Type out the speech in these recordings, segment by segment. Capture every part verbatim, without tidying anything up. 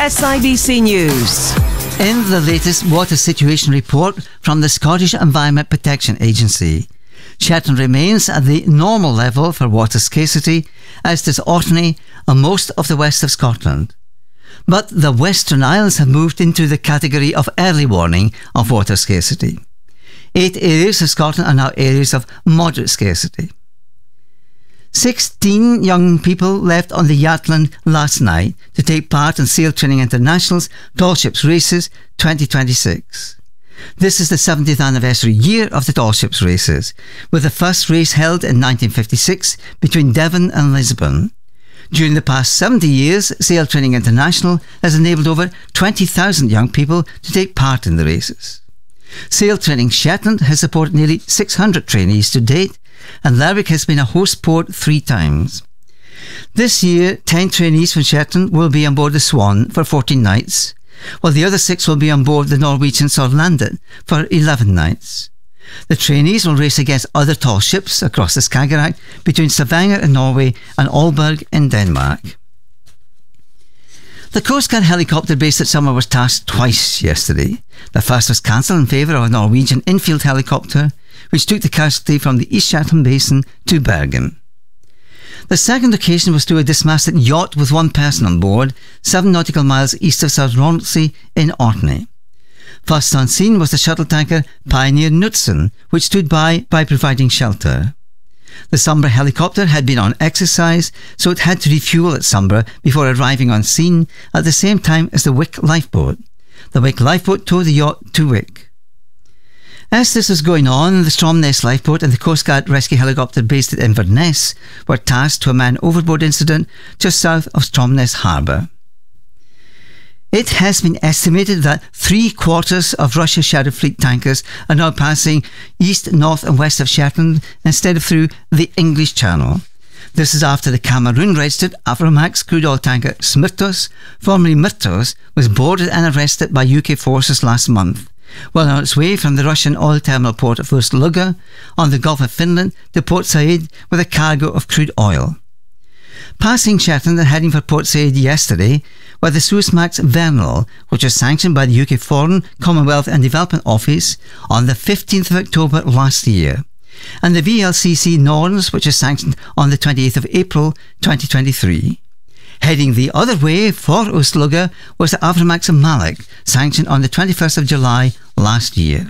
S I B C News. In the latest water situation report from the Scottish Environment Protection Agency, Shetland remains at the normal level for water scarcity, as does Orkney and most of the west of Scotland. But the Western Isles have moved into the category of early warning of water scarcity. Eight areas of Scotland are now areas of moderate scarcity. Sixteen young people left on the Yatland last night to take part in Sail Training International's Tall Ships Races twenty twenty-six. This is the seventieth anniversary year of the Tall Ships Races, with the first race held in nineteen fifty-six between Devon and Lisbon. During the past seventy years, Sail Training International has enabled over twenty thousand young people to take part in the races. Sail Training Shetland has supported nearly six hundred trainees to date, and Lerwick has been a host port three times. This year, ten trainees from Shetland will be on board the Swan for fourteen nights, while the other six will be on board the Norwegian Sorlandet for eleven nights. The trainees will race against other tall ships across the Skagerrak between Stavanger in Norway and Aalborg in Denmark. The Coast Guard helicopter based at Summer was tasked twice yesterday. The first was cancelled in favour of a Norwegian infield helicopter, which took the casualty from the East Shetland Basin to Bergen. The second occasion was to a dismasted yacht with one person on board, seven nautical miles east of South Romsey in Orkney. First on scene was the shuttle tanker Pioneer Knutsen, which stood by by providing shelter. The Sombra helicopter had been on exercise, so it had to refuel at Sombra before arriving on scene at the same time as the Wick lifeboat. The Wick lifeboat towed the yacht to Wick. As this was going on, the Stromness lifeboat and the Coast Guard rescue helicopter based at Inverness were tasked to a man overboard incident just south of Stromness Harbour. It has been estimated that three quarters of Russia's Shadow Fleet tankers are now passing east, north and west of Shetland instead of through the English Channel. This is after the Cameroon-registered Aframax crude oil tanker Smyrtos, formerly Myrtos, was boarded and arrested by U K forces last month, while on its way from the Russian oil terminal port of Ust-Luga on the Gulf of Finland to Port Said with a cargo of crude oil. Passing Shetland and heading for Port Said yesterday were the Suezmax Vernal, which was sanctioned by the U K Foreign, Commonwealth and Development Office on the fifteenth of October last year, and the V L C C Norns, which was sanctioned on the twenty-eighth of April twenty twenty-three. Heading the other way for Ust-Luga was the Aframax Malik, sanctioned on the twenty-first of July last year.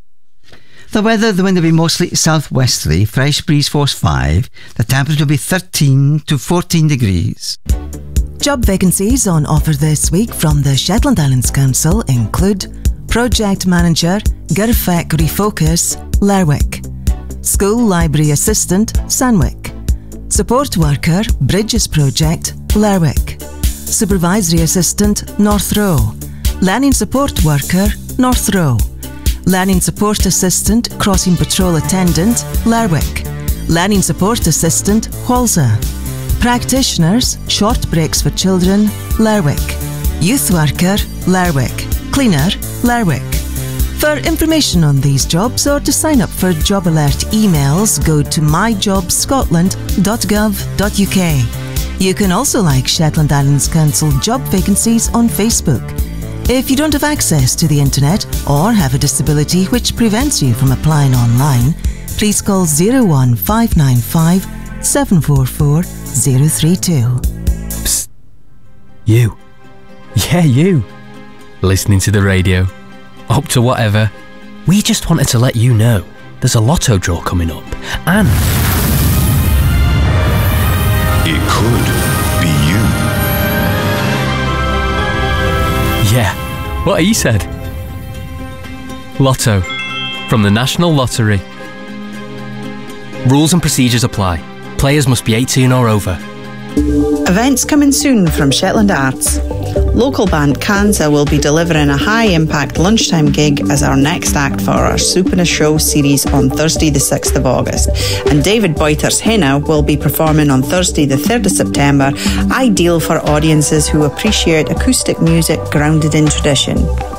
The weather, the wind will be mostly southwesterly, fresh breeze force five. The temperature will be thirteen to fourteen degrees. Job vacancies on offer this week from the Shetland Islands Council include Project Manager, Gerfec Refocus, Lerwick, School Library Assistant, Sandwick, Support Worker, Bridges Project, Lerwick, Supervisory Assistant, North Row, Learning Support Worker, North Row, Learning Support Assistant, Crossing Patrol Attendant, Lerwick, Learning Support Assistant, Walser, Practitioners, Short Breaks for Children, Lerwick, Youth Worker, Lerwick, Cleaner, Lerwick. For information on these jobs or to sign up for job alert emails, go to my jobs scotland dot gov dot U K. You can also like Shetland Islands Council job vacancies on Facebook. If you don't have access to the internet or have a disability which prevents you from applying online, please call zero one five nine five seven four four zero three two. Psst. You. Yeah, you. Listening to the radio. Up to whatever. We just wanted to let you know there's a lotto draw coming up, and it could be you. Yeah, what he said. Lotto, from the National Lottery. Rules and procedures apply. Players must be eighteen or over. Events coming soon from Shetland Arts. Local band Kanza will be delivering a high-impact lunchtime gig as our next act for our Soup and a Show series on Thursday the sixth of August. And David Boyter's Henna will be performing on Thursday the third of September, ideal for audiences who appreciate acoustic music grounded in tradition.